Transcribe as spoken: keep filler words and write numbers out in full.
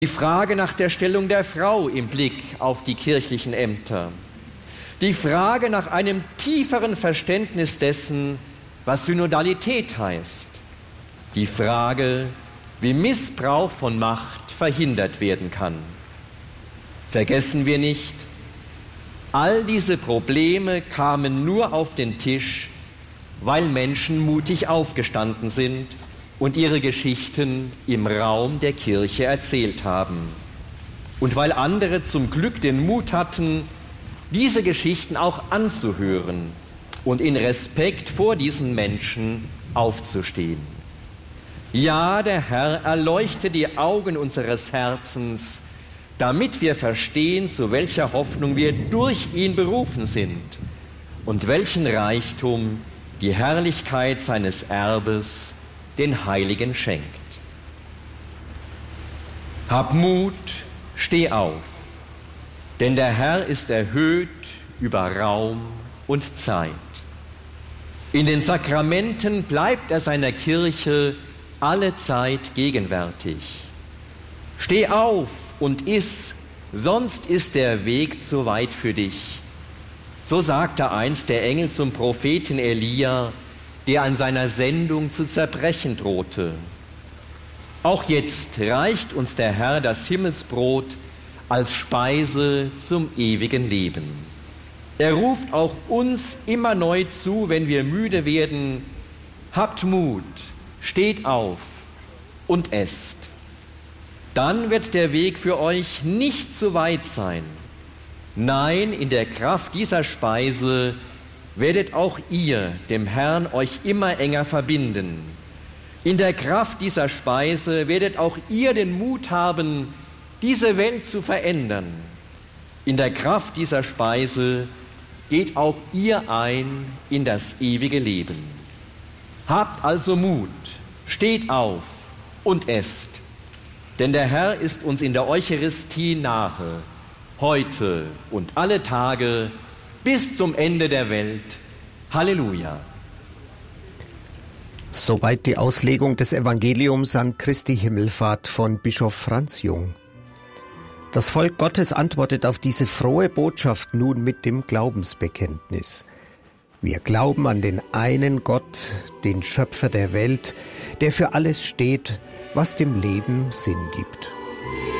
Die Frage nach der Stellung der Frau im Blick auf die kirchlichen Ämter. Die Frage nach einem tieferen Verständnis dessen, was Synodalität heißt. Die Frage, wie Missbrauch von Macht verhindert werden kann. Vergessen wir nicht, all diese Probleme kamen nur auf den Tisch, weil Menschen mutig aufgestanden sind und ihre Geschichten im Raum der Kirche erzählt haben. Und weil andere zum Glück den Mut hatten, diese Geschichten auch anzuhören und in Respekt vor diesen Menschen aufzustehen. Ja, der Herr erleuchte die Augen unseres Herzens, damit wir verstehen, zu welcher Hoffnung wir durch ihn berufen sind und welchen Reichtum die Herrlichkeit seines Erbes den Heiligen schenkt. Hab Mut, steh auf, denn der Herr ist erhöht über Raum und Zeit. In den Sakramenten bleibt er seiner Kirche alle Zeit gegenwärtig. Steh auf und iss, sonst ist der Weg zu weit für dich. So sagte einst der Engel zum Propheten Elia, der an seiner Sendung zu zerbrechen drohte. Auch jetzt reicht uns der Herr das Himmelsbrot als Speise zum ewigen Leben. Er ruft auch uns immer neu zu, wenn wir müde werden: Habt Mut, steht auf und esst. Dann wird der Weg für euch nicht zu weit sein. Nein, in der Kraft dieser Speise werdet auch ihr dem Herrn euch immer enger verbinden. In der Kraft dieser Speise werdet auch ihr den Mut haben, diese Welt zu verändern. In der Kraft dieser Speise geht auch ihr ein in das ewige Leben. Habt also Mut, steht auf und esst, denn der Herr ist uns in der Eucharistie nahe, heute und alle Tage bis zum Ende der Welt. Halleluja. Soweit die Auslegung des Evangeliums an Christi Himmelfahrt von Bischof Franz Jung. Das Volk Gottes antwortet auf diese frohe Botschaft nun mit dem Glaubensbekenntnis. Wir glauben an den einen Gott, den Schöpfer der Welt, der für alles steht, was dem Leben Sinn gibt.